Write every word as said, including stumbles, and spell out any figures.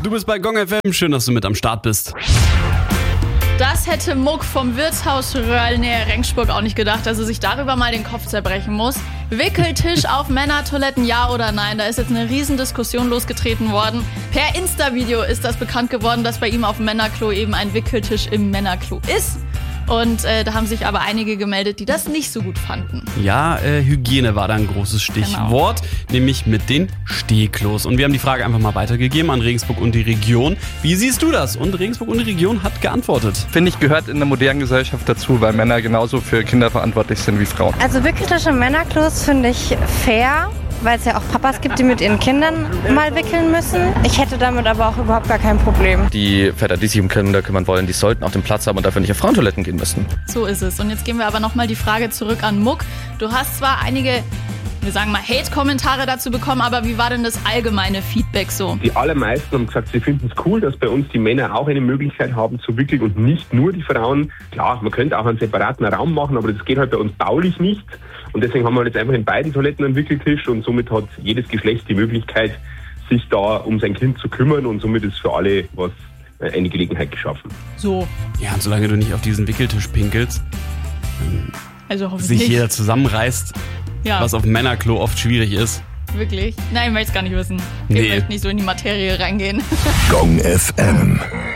Du bist bei Gong F M, schön, dass du mit am Start bist. Das hätte Muck vom Wirtshaus Röhrl näher Rengsburg auch nicht gedacht, dass er sich darüber mal den Kopf zerbrechen muss. Wickeltisch auf Männertoiletten, ja oder nein? Da ist jetzt eine Riesendiskussion losgetreten worden. Per Insta-Video ist das bekannt geworden, dass bei ihm auf dem Männerklo eben ein Wickeltisch im Männerklo ist. Und äh, da haben sich aber einige gemeldet, die das nicht so gut fanden. Ja, äh, Hygiene war da ein großes Stichwort, genau. Nämlich mit den Stehklos. Und wir haben die Frage einfach mal weitergegeben an Regensburg und die Region. Wie siehst du das? Und Regensburg und die Region hat geantwortet. Finde ich, gehört in der modernen Gesellschaft dazu, weil Männer genauso für Kinder verantwortlich sind wie Frauen. Also Wickeltische im Männerklos finde ich fair, weil es ja auch Papas gibt, die mit ihren Kindern mal wickeln müssen. Ich hätte damit aber auch überhaupt gar kein Problem. Die Väter, die sich um Kinder kümmern wollen, die sollten auch den Platz haben und dafür nicht auf Frauentoiletten gehen müssen. So ist es. Und jetzt gehen wir aber nochmal die Frage zurück an Muck. Du hast zwar einige, wir sagen mal, Hate-Kommentare dazu bekommen, aber wie war denn das allgemeine Feedback so? Die allermeisten haben gesagt, sie finden es cool, dass bei uns die Männer auch eine Möglichkeit haben zu wickeln und nicht nur die Frauen. Klar, man könnte auch einen separaten Raum machen, aber das geht halt bei uns baulich nicht. Und deswegen haben wir jetzt einfach in beiden Toiletten einen Wickeltisch und somit hat jedes Geschlecht die Möglichkeit, sich da um sein Kind zu kümmern und somit ist für alle was eine Gelegenheit geschaffen. So. Ja, und solange du nicht auf diesen Wickeltisch pinkelst, also hoffentlich sich jeder zusammenreißt, ja. Was auf dem Männerklo oft schwierig ist. Wirklich? Nein, ich möchte es gar nicht wissen. Ich nee. möchte nicht so in die Materie reingehen. Gong F M.